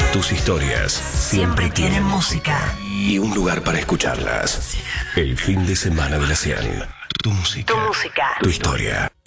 Tus historias siempre tienen música. y un lugar para escucharlas. El fin de semana de la 100. Tu música. Tu música. Tu historia.